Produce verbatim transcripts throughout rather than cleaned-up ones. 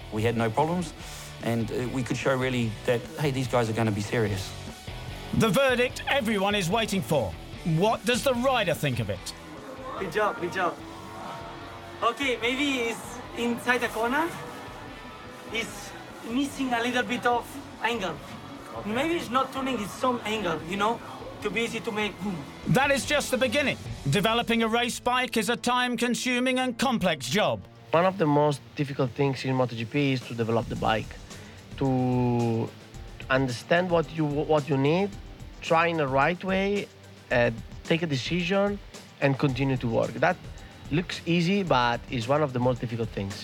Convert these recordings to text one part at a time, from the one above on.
We had no problems, and uh, we could show really that, hey, these guys are going to be serious. The verdict everyone is waiting for. What does the rider think of it? Good job, good job. Okay, maybe it's inside the corner. It's missing a little bit of angle. Okay. Maybe it's not turning its some angle, you know, to be easy to make boom. That is just the beginning. Developing a race bike is a time-consuming and complex job. One of the most difficult things in MotoGP is to develop the bike, to understand what you what you need, try in the right way, uh, take a decision, and continue to work. That looks easy, but is one of the most difficult things.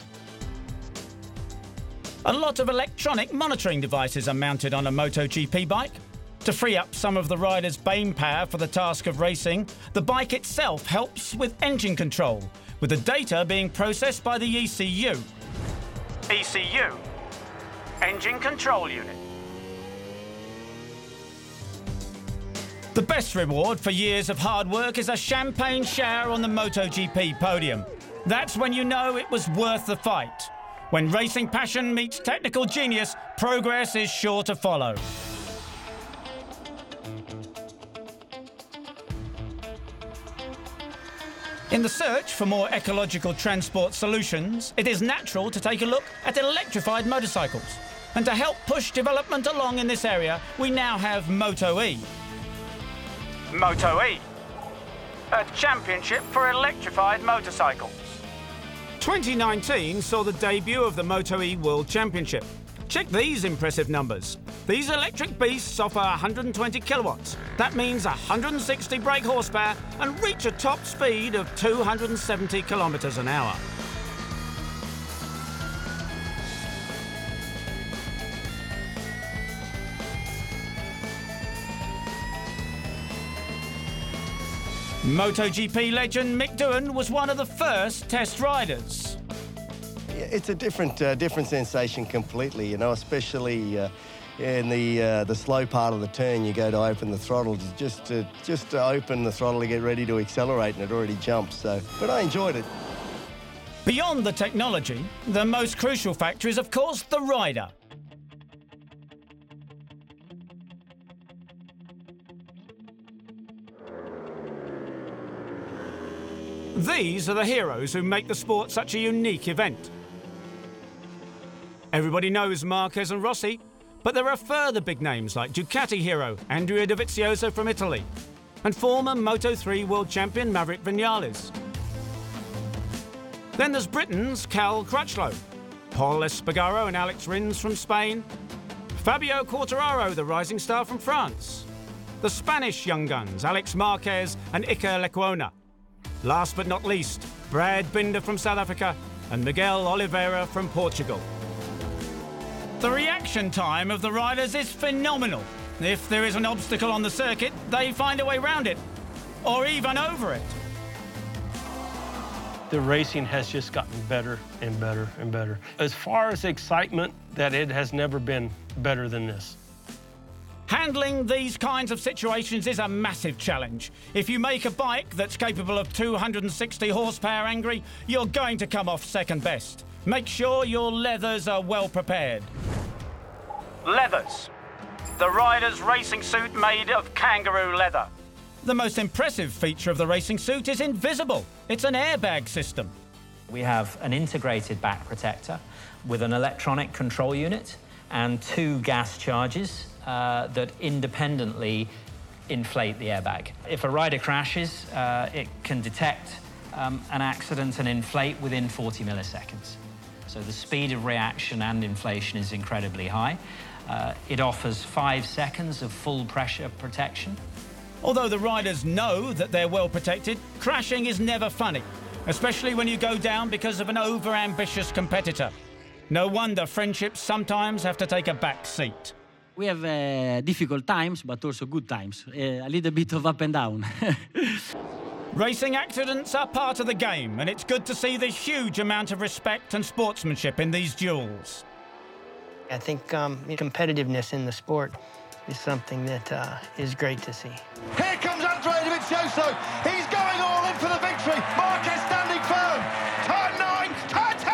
A lot of electronic monitoring devices are mounted on a MotoGP bike. To free up some of the rider's brain power for the task of racing, the bike itself helps with engine control, with the data being processed by the E C U. E C U, Engine Control Unit. The best reward for years of hard work is a champagne shower on the MotoGP podium. That's when you know it was worth the fight. When racing passion meets technical genius, progress is sure to follow. In the search for more ecological transport solutions, it is natural to take a look at electrified motorcycles. And to help push development along in this area, we now have MotoE. MotoE, a championship for electrified motorcycles. twenty nineteen saw the debut of the MotoE World Championship. Check these impressive numbers. These electric beasts offer one hundred twenty kilowatts. That means one hundred sixty brake horsepower and reach a top speed of two hundred seventy kilometers an hour. MotoGP legend Mick Doohan was one of the first test riders. It's a different, uh, different sensation completely, you know, especially uh, in the uh, the slow part of the turn. You go to open the throttle, just to, just to open the throttle to get ready to accelerate, and it already jumps. So, but I enjoyed it. Beyond the technology, the most crucial factor is, of course, the rider. These are the heroes who make the sport such a unique event. Everybody knows Marquez and Rossi, but there are further big names like Ducati hero Andrea Dovizioso from Italy and former Moto three world champion Maverick Vinales. Then there's Britain's Cal Crutchlow, Paul Espargaro and Alex Rins from Spain, Fabio Quartararo, the rising star from France, the Spanish young guns Alex Marquez and Iker Lecuona. Last but not least, Brad Binder from South Africa and Miguel Oliveira from Portugal. The reaction time of the riders is phenomenal. If there is an obstacle on the circuit, they find a way round it, or even over it. The racing has just gotten better and better and better. As far as excitement, that it has never been better than this. Handling these kinds of situations is a massive challenge. If you make a bike that's capable of two hundred sixty horsepower angry, you're going to come off second best. Make sure your leathers are well prepared. Leathers. The rider's racing suit made of kangaroo leather. The most impressive feature of the racing suit is invisible. It's an airbag system. We have an integrated back protector with an electronic control unit and two gas charges uh, that independently inflate the airbag. If a rider crashes, uh, it can detect um, an accident and inflate within forty milliseconds. So the speed of reaction and inflation is incredibly high. Uh, it offers five seconds of full pressure protection. Although the riders know that they're well protected, crashing is never funny, especially when you go down because of an over-ambitious competitor. No wonder friendships sometimes have to take a back seat. We have uh, difficult times, but also good times. Uh, a little bit of up and down. Racing accidents are part of the game, and it's good to see the huge amount of respect and sportsmanship in these duels. I think um, competitiveness in the sport is something that uh, is great to see. Here comes Andrea Dovizioso. He's going